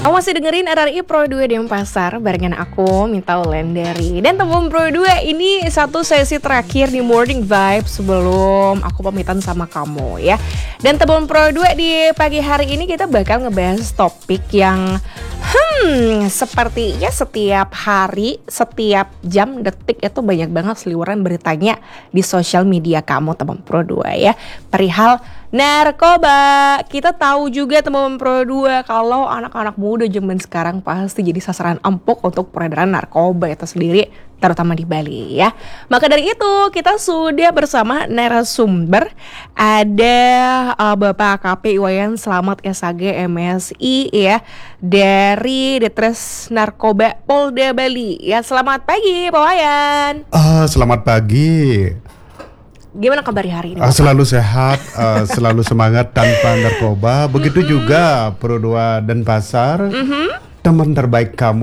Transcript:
Kamu masih dengerin RRI Pro 2 Denpasar barengan aku, Minta Wulandari. Dan teman Pro 2, ini satu sesi terakhir di Morning Vibe sebelum aku pamitan sama kamu ya. Dan teman Pro 2, di pagi hari ini kita bakal ngebahas topik yang sepertinya setiap hari, setiap jam, detik itu banyak banget seliweran beritanya di sosial media kamu teman Pro 2 ya. Perihal narkoba. Kita tahu juga teman Pro 2 kalau anak-anak muda zaman sekarang pasti jadi sasaran empuk untuk peredaran narkoba itu sendiri, terutama di Bali ya. Maka dari itu kita sudah bersama narasumber. Ada Bapak AKP Iwayan Slamet SAG MSI ya, dari Ditres Narkoba Polda Bali ya. Selamat pagi Pak Wayan. Selamat pagi. Gimana kabar hari ini? Selalu sehat, selalu semangat tanpa narkoba. Begitu juga Pro 2 Denpasar, teman terbaik kamu